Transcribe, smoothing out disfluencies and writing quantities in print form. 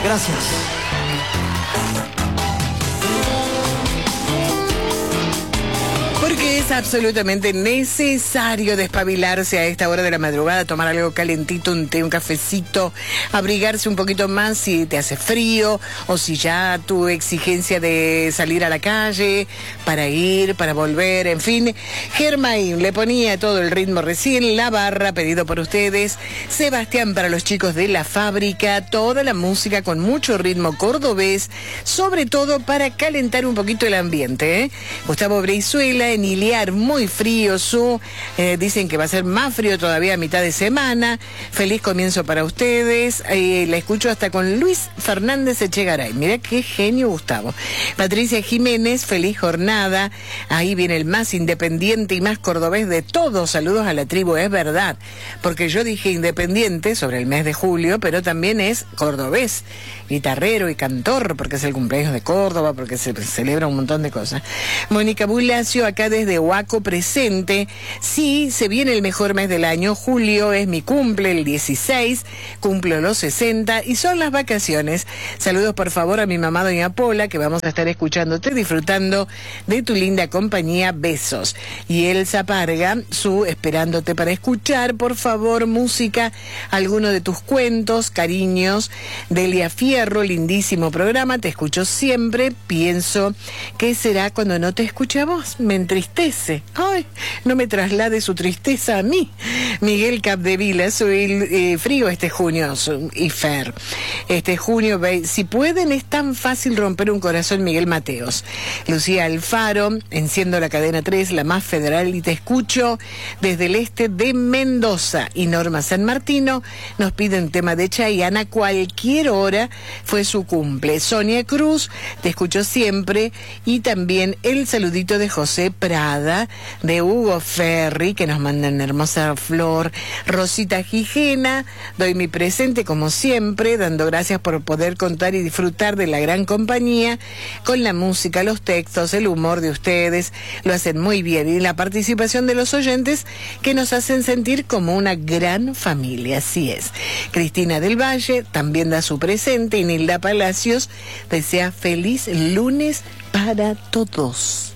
Gracias. Porque es absolutamente necesario despabilarse a esta hora de la madrugada, tomar algo calentito, un té, un cafecito, abrigarse un poquito más si te hace frío o si ya tu exigencia de salir a la calle, para ir, para volver, en fin. Germain le ponía todo el ritmo recién, la barra, pedido por ustedes. Sebastián para los chicos de la fábrica, toda la música con mucho ritmo cordobés, sobre todo para calentar un poquito el ambiente, ¿eh? Gustavo Brizuela, en Iliar, muy frío, dicen que va a ser más frío todavía a mitad de semana. Feliz comienzo para ustedes. La escucho hasta con Luis Fernández Echegaray. Mira qué genio, Gustavo. Patricia Jiménez, feliz jornada. Ahí viene el más independiente y más cordobés de todos. Saludos a la tribu, es verdad. Porque yo dije independiente sobre el mes de julio, pero también es cordobés, guitarrero y cantor, porque es el cumpleaños de Córdoba, porque se celebra un montón de cosas. Mónica Bulacio, acá desde Huaco presente. Sí, se viene el mejor mes del año. Julio es mi cumple, el 16, cumplo los 60 y son las vacaciones. Saludos por favor a mi mamá doña Pola, que vamos a estar escuchándote, disfrutando de tu linda compañía. Besos. Y Elsa Parga, esperándote para escuchar, por favor, música, alguno de tus cuentos, cariños. Delia Fierro, lindísimo programa, te escucho siempre, pienso que será cuando no te escuche a vos, me entristece. Ay, no me traslade su tristeza a mí. Miguel Capdevila, soy frío este junio, y Fer. Este junio, si pueden, es tan fácil romper un corazón. Miguel Mateos. Lucía Alfaro, enciendo la cadena 3, la más federal, y te escucho desde el este de Mendoza. Y Norma San Martino nos pide un tema de Chayanne a cualquier hora, fue su cumple. Sonia Cruz, te escucho siempre, y también el saludito de José Prada, de Hugo Ferri, que nos mandan hermosa flor. Rosita Gijena, doy mi presente como siempre, dando gracias por poder contar y disfrutar de la gran compañía, con la música, los textos, el humor de ustedes, lo hacen muy bien, y la participación de los oyentes que nos hacen sentir como una gran familia, así es. Cristina del Valle también da su presente, y Nilda Palacios desea feliz lunes para todos.